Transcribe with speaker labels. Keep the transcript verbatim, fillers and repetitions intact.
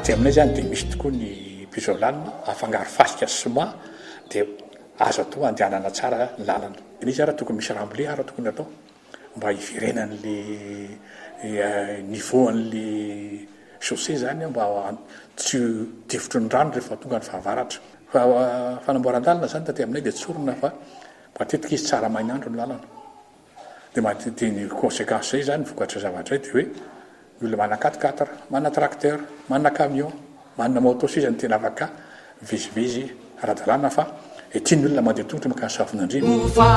Speaker 1: aty aminay zany dia misy tokoa ny pisolanina afangaro fasika sy soma dia azo atao andehanana tsara ny lalana. Izy ara tokony misy ramble ara tokony atao mba hiverenan'le niveau an'le chaussée zany mba tsy tifotry ny rano rehefa tonga ny fahavaratra. Fa fanamboaran-dalana zany taty aminay dia tsorona fa matetika izy tsara mainandro ny lalana. Dia matety ny conséquence zay zany vokatra zavatra dia hoe ny olona mana quatre quatre, mana tracteur, mana camion, manana moto sy zany tena afaka vizivizy ara-dalàna fa tiany olona mandeha tongotra makany safon'Andriana.